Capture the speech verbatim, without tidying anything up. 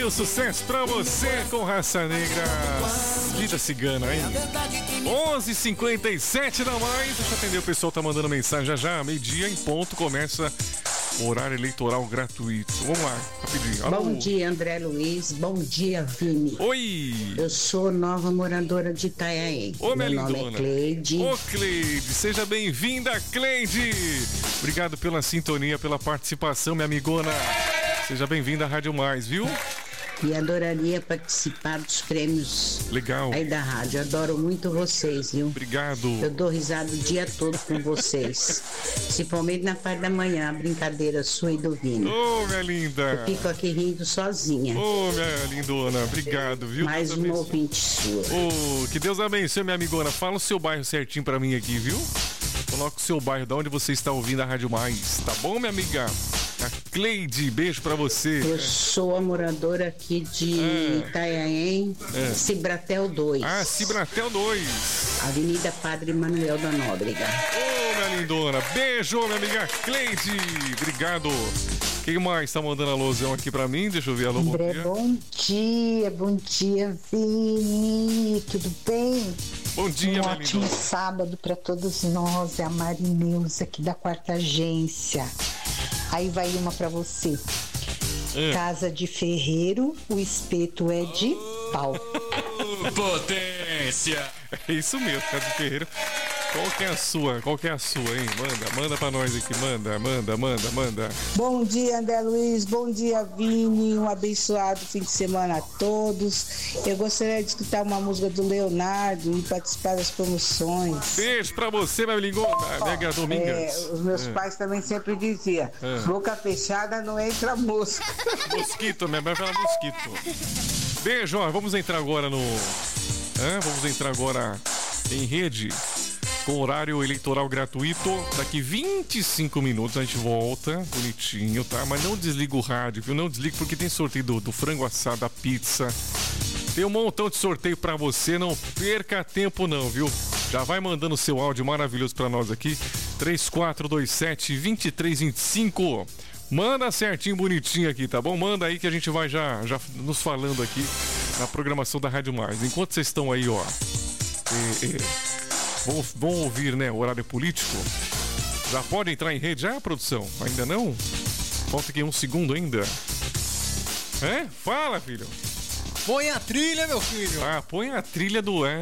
aí o sucesso pra você com Raça Negra. Vida cigana, hein? onze e cinquenta e sete da mais. Deixa eu atender, o pessoal tá mandando mensagem já já. Meio-dia em ponto começa o horário eleitoral gratuito. Vamos lá, rapidinho. Alô. Bom dia, André Luiz. Bom dia, Vini. Oi. Eu sou nova moradora de Itanhaém. Ô, minha Meu nome lindona. é Cleide. Ô, Cleide. Seja bem-vinda, Cleide. Obrigado pela sintonia, pela participação, minha amigona. Seja bem-vinda à Rádio Mais, viu? E adoraria participar dos prêmios Legal. aí da rádio. Adoro muito vocês, viu? Obrigado. Eu dou risada o dia todo com vocês. Principalmente na parte da manhã, a brincadeira sua e do Vini. Ô, minha linda. Eu fico aqui rindo sozinha. Ô, minha lindona. Obrigado, viu? Mais Deus uma abençoe. ouvinte sua. Ô, que Deus abençoe, minha amigona. Fala o seu bairro certinho pra mim aqui, viu? Coloca o seu bairro, de onde você está ouvindo a Rádio Mais. Tá bom, minha amiga? A Cleide, beijo pra você. Eu sou a moradora aqui de É. Itanhaém, É. Cibratel dois. Ah, Cibratel dois. Avenida Padre Manuel da Nóbrega. Ô, minha lindona. Beijo, minha amiga Cleide. Obrigado. Quem mais tá mandando alôzão aqui pra mim? Deixa eu ver. Alô, bom André, dia. bom dia, bom dia, Vini, tudo bem? Bom dia, Um minha ótimo lindona. sábado para todos nós, é a Marineuza aqui da quarta agência. Aí vai uma para você. É. Casa de ferreiro, o espeto é de pau. Potência! É isso mesmo, Casa de Ferreira. Qual que é a sua? Qual que é a sua, hein? Manda, manda pra nós aqui. Manda, manda, manda, manda. Bom dia, André Luiz. Bom dia, Vini. Um abençoado fim de semana a todos. Eu gostaria de escutar uma música do Leonardo e participar das promoções. Beijo pra você, minha lingona. Mega Domingas. É, os meus É. pais também sempre diziam: É. boca fechada não entra mosca. Mosquito, minha mãe fala mosquito. Beijo, ó. Vamos entrar agora no. Hã? Vamos entrar agora em rede com horário eleitoral gratuito. Daqui vinte e cinco minutos a gente volta, bonitinho, tá? Mas não desliga o rádio, viu? Não desliga porque tem sorteio do, do frango assado, da pizza. Tem um montão de sorteio pra você, não perca tempo não, viu? Já vai mandando o seu áudio maravilhoso pra nós aqui. três quatro dois sete, dois três dois cinco. Manda certinho, bonitinho aqui, tá bom? Manda aí que a gente vai já, já nos falando aqui na programação da Rádio Mais. Enquanto vocês estão aí, ó, é, é, vão, vão ouvir, né, o horário político. Já pode entrar em rede já, produção? Ainda não? Falta aqui um segundo ainda. É? Fala, filho. Põe a trilha, meu filho! Ah, põe a trilha do... É,